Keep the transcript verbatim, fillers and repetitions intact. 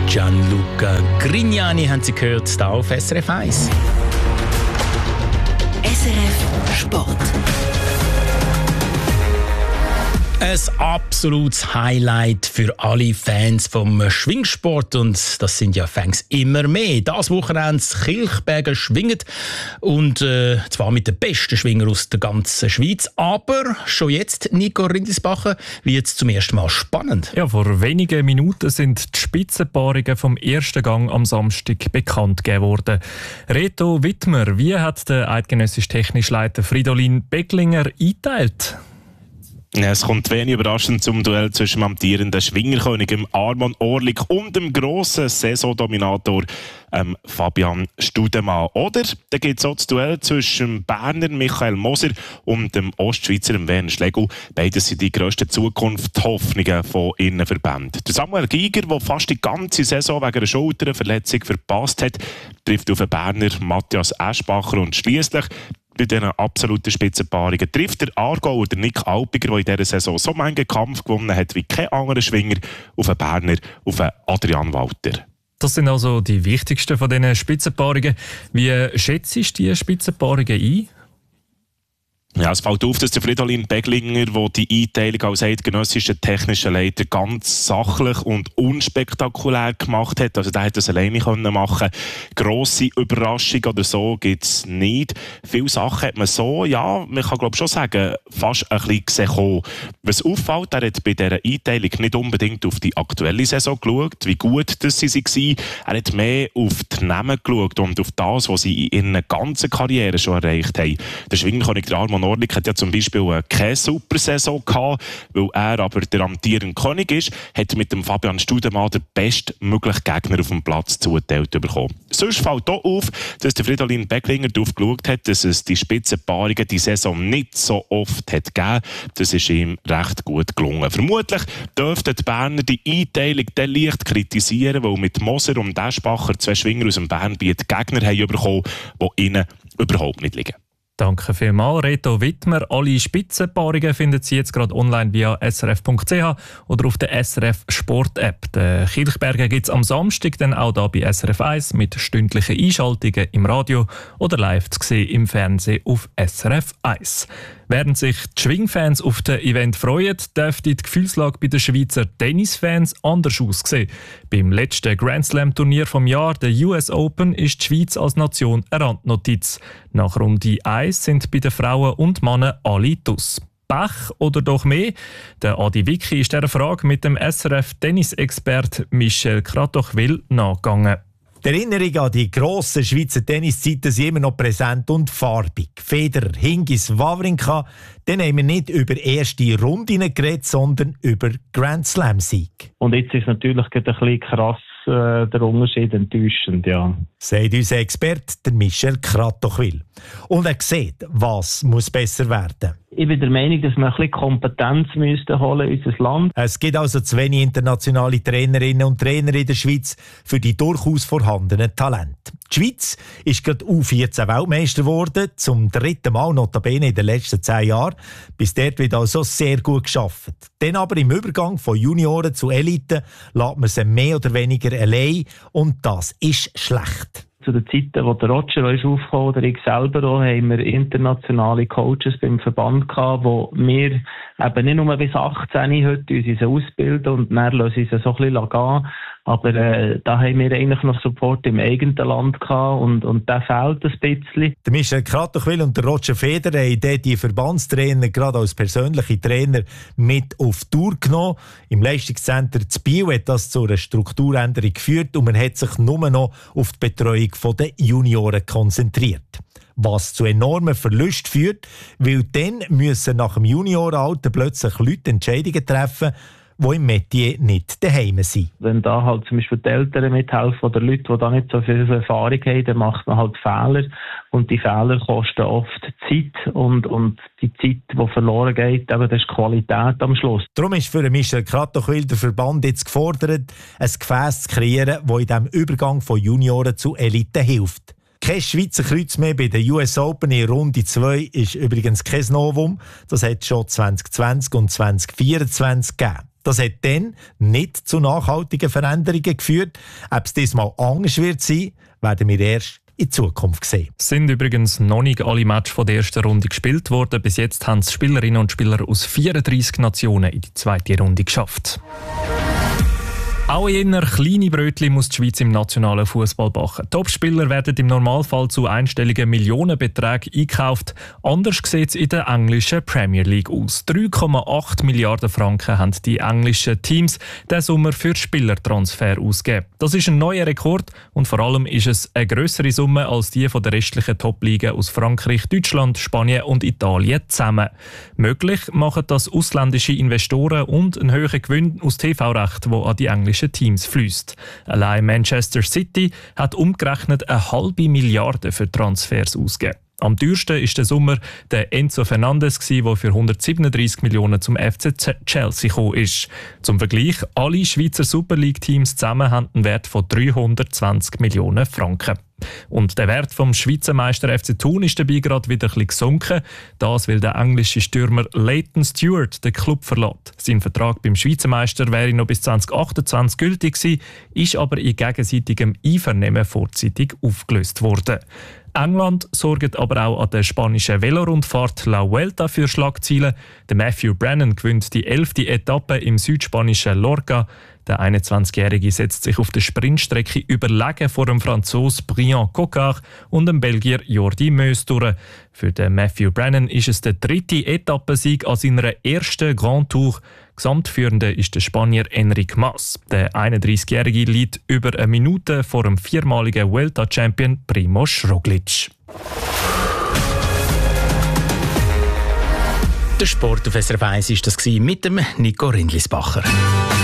Gianluca Grignani haben Sie gehört, hier auf S R F eins. S R F Sport. Ein absolutes Highlight für alle Fans vom Schwingsport und das sind ja Fans immer mehr. Das Wochenende das Kilchberger schwingt und äh, zwar mit den besten Schwingern aus der ganzen Schweiz. Aber schon jetzt, Nico Rindisbacher, wird es zum ersten Mal spannend. Ja, vor wenigen Minuten sind die Spitzenpaarungen vom ersten Gang am Samstag bekannt gegeben worden. Reto Wittmer, wie hat der eidgenössische technische Leiter Fridolin Beglinger eingeteilt? Es kommt wenig überraschend zum Duell zwischen dem amtierenden Schwingerkönig Arman Orlik und dem grossen Saisondominator ähm, Fabian Studemann. Oder dann gibt es auch das Duell zwischen dem Berner Michael Moser und dem Ostschweizer Werner Schlegel. Beide sind die grössten Zukunftshoffnungen von ihren Verbänden. Der Samuel Giger, der fast die ganze Saison wegen einer Schulterverletzung verpasst hat, trifft auf den Berner Matthias Eschbacher und schliesslich bei diesen absoluten Spitzenpaarungen trifft der Aargauer, der Nick Alpiger, der in dieser Saison so manchen Kampf gewonnen hat wie kein anderer Schwinger, auf einen Berner, auf einen Adrian Walter. Das sind also die wichtigsten von diesen Spitzenpaarungen. Wie schätzt du die Spitzenpaarungen ein? Ja, es fällt auf, dass der Fridolin Beglinger, der die Einteilung als eidgenössischer technischer Leiter ganz sachlich und unspektakulär gemacht hat. Also der hat das alleine können machen. Grosse Überraschung oder so gibt es nicht. Viele Sachen hat man so, ja, man kann glaube schon sagen, fast ein bisschen gesehen. Was auffällt, er hat bei dieser Einteilung nicht unbedingt auf die aktuelle Saison geschaut, wie gut das sie waren. Er hat mehr auf die Namen geschaut und auf das, was sie in ihrer ganzen Karriere schon erreicht haben. Der Schwingerkönig der Arman Orlik hat ja zum Beispiel keine Super-Saison gehabt, weil er aber der amtierende König ist, hat mit dem Fabian Studemann den bestmöglichen Gegner auf dem Platz zugeteilt bekommen. Sonst fällt auch auf, dass der Fridolin Beglinger darauf geschaut hat, dass es die Spitzenpaarungen die Saison nicht so oft hat gegeben. Das ist ihm recht gut gelungen. Vermutlich dürften die Berner die Einteilung dann leicht kritisieren, weil mit Moser und Eschbacher zwei Schwinger aus dem Bernbiet Gegner haben bekommen, die ihnen überhaupt nicht liegen. Danke vielmals, Reto Wittmer. Alle Spitzenpaarungen finden Sie jetzt gerade online via s r f punkt c h oder auf der S R F Sport App. Den Kilchberger gibt es am Samstag dann auch hier bei S R F eins mit stündlichen Einschaltungen im Radio oder live zu sehen im Fernsehen auf S R F eins. Während sich die Schwingfans auf das Event freuen, dürfte die Gefühlslage bei den Schweizer Tennisfans anders aussehen. Beim letzten Grand Slam Turnier vom Jahr, der U S Open, ist die Schweiz als Nation eine Randnotiz. Nach Runde eins sind bei den Frauen und Männern alle draus. Pech oder doch mehr? Der Adi Wicki ist dieser Frage mit dem S R F-Tennisexpert Michel Kratochwil nachgegangen. Die Erinnerungen an die grossen Schweizer Tenniszeiten sind immer noch präsent und farbig. Federer, Hingis, Wawrinka, dann haben wir nicht über erste Runden geredet, sondern über Grand Slam-Sieg. Und jetzt ist natürlich ein bisschen krass äh, der Unterschied enttäuschend, ja. Sagt unser Experte, der Michel Kratochwil. Und er sieht, was muss besser werden. Ich bin der Meinung, dass wir ein bisschen Kompetenz müssten holen in unser Land. Es gibt also zu wenig internationale Trainerinnen und Trainer in der Schweiz für die durchaus vorhandenen Talente. Die Schweiz ist gerade U vierzehn Weltmeister geworden, zum dritten Mal notabene in den letzten zehn Jahren. Bis dort wird also sehr gut gearbeitet. Dann aber im Übergang von Junioren zu Elite lässt man sie mehr oder weniger allein und das ist schlecht. Zu den Zeiten, wo der Roger uns aufkam, oder ich selber auch, haben wir internationale Coaches beim Verband gehabt, wo wir eben nicht nur bis achtzehn heute uns ausbilden und dann lassen sie so ein bisschen gehen. Aber äh, da haben wir eigentlich noch Support im eigenen Land gehabt und, und der fehlt ein bisschen. Der Michel Kratochwil und der Roger Federer haben die Verbandstrainer gerade als persönliche Trainer mit auf Tour genommen. Im Leistungszentrum zu Biel hat das zu einer Strukturänderung geführt und man hat sich nur noch auf die Betreuung der Junioren konzentriert. Was zu enormen Verlusten führt, weil dann müssen nach dem Juniorenalter plötzlich Leute Entscheidungen treffen, die im Metier nicht daheim sind. Wenn da halt zum Beispiel die Eltern mithelfen oder Leute, die da nicht so viel Erfahrung haben, dann macht man halt Fehler. Und die Fehler kosten oft Zeit. Und, und die Zeit, die verloren geht, eben, das ist Qualität am Schluss. Darum ist für Michel Kratochwil der Verband jetzt gefordert, ein Gefäß zu kreieren, das in diesem Übergang von Junioren zu Elite hilft. Kein Schweizer Kreuz mehr bei den U S Open in Runde zwei ist übrigens kein Novum. Das hat es schon zwanzig zwanzig und zwanzig vierundzwanzig gegeben. Das hat dann nicht zu nachhaltigen Veränderungen geführt. Ob es diesmal anders wird sein, werden wir erst in Zukunft sehen. Es sind übrigens noch nicht alle Matches von der ersten Runde gespielt worden. Bis jetzt haben es Spielerinnen und Spieler aus vierunddreissig Nationen in die zweite Runde geschafft. Auch eher kleine Brötchen muss die Schweiz im nationalen Fußball backen. Topspieler werden im Normalfall zu einstelligen Millionenbeträgen eingekauft. Anders sieht es in der englischen Premier League aus. drei Komma acht Milliarden Franken haben die englischen Teams diesen Sommer für Spielertransfer ausgegeben. Das ist ein neuer Rekord und vor allem ist es eine grössere Summe als die von der restlichen Top-Ligen aus Frankreich, Deutschland, Spanien und Italien zusammen. Möglich machen das ausländische Investoren und ein höherer Gewinn aus T V-Recht, der an die englischen Teams fließt. Allein Manchester City hat umgerechnet eine halbe Milliarde für Transfers ausgegeben. Am teuersten ist der Sommer der Enzo Fernandes, der für hundertsiebenunddreissig Millionen zum F C Chelsea gekommen ist. Zum Vergleich, alle Schweizer Super League-Teams zusammen haben einen Wert von dreihundertzwanzig Millionen Franken. Und der Wert vom Schweizer Meister F C Thun ist dabei gerade wieder ein bisschen gesunken. Das, weil der englische Stürmer Leighton Stewart den Club verlässt. Sein Vertrag beim Schweizer Meister wäre noch bis zwanzig achtundzwanzig gültig gewesen, ist aber in gegenseitigem Einvernehmen vorzeitig aufgelöst worden. England sorgt aber auch an der spanischen Velorundfahrt La Vuelta für Schlagzeilen. Der Matthew Brennan gewinnt die elfte Etappe im südspanischen Lorca. Der einundzwanzigjährige setzt sich auf der Sprintstrecke überlegen vor dem Franzosen Brian Cocard und dem Belgier Jordi Meus durch. Für den Matthew Brennan ist es der dritte Etappensieg an seiner ersten Grand Tour. Gesamtführender ist der Spanier Enric Mas. Der einunddreißigjährige liegt über eine Minute vor dem viermaligen Vuelta-Champion Primož Roglič. Der Sport auf S R F eins war das mit dem Nico Rindlisbacher.